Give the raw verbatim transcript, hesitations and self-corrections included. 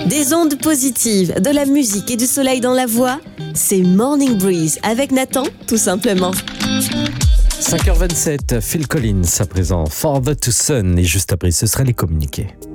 Des ondes positives, de la musique et du soleil dans la voix, c'est Morning Breeze avec Nathan, tout simplement. cinq heures vingt-sept, Phil Collins à présent, Father to Son, et juste après ce sera les communiqués.